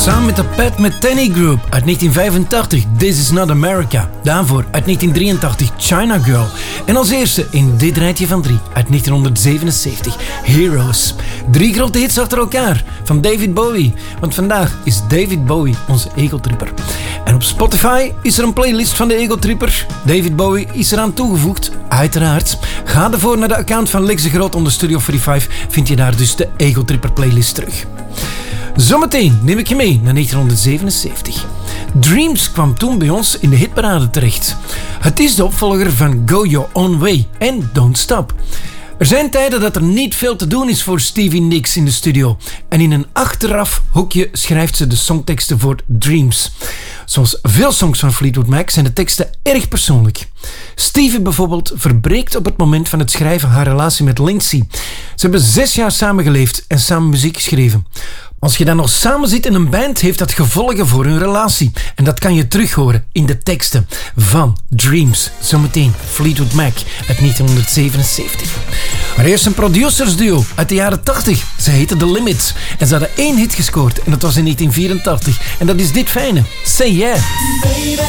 Samen met de Pat Metheny Group uit 1985 This Is Not America. Daarvoor uit 1983 China Girl. En als eerste in dit rijtje van 3 uit 1977 Heroes. 3 grote hits achter elkaar van David Bowie. Want vandaag is David Bowie onze Egotripper. En op Spotify is er een playlist van de Egotripper. David Bowie is eraan toegevoegd, uiteraard. Ga ervoor naar de account van Lex de Groot onder Studio 45. Vind je daar dus de Egotripper playlist terug. Zometeen neem ik je mee naar 1977. Dreams kwam toen bij ons in de hitparade terecht. Het is de opvolger van Go Your Own Way en Don't Stop. Er zijn tijden dat er niet veel te doen is voor Stevie Nicks in de studio. En in een achteraf hoekje schrijft ze de songteksten voor Dreams. Zoals veel songs van Fleetwood Mac zijn de teksten erg persoonlijk. Stevie bijvoorbeeld verbreekt op het moment van het schrijven haar relatie met Lindsay. Ze hebben 6 jaar samengeleefd en samen muziek geschreven. Als je dan nog samen zit in een band, heeft dat gevolgen voor hun relatie. En dat kan je terughoren in de teksten van Dreams. Zometeen Fleetwood Mac uit 1977. Maar eerst een producersduo uit de jaren 80. Ze heten The Limits. En ze hadden 1 hit gescoord. En dat was in 1984. En dat is dit fijne. Say Yeah.